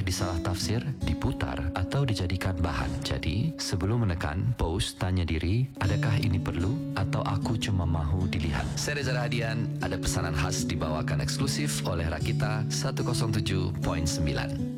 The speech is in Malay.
disalah tafsir, diputar atau dijadikan bahan. Jadi, sebelum menekan post, tanya diri, adakah ini perlu atau aku cuma mahu dilihat? Saya Reza Rahadian, ada pesanan khas dibawakan eksklusif oleh Rakita 107.9.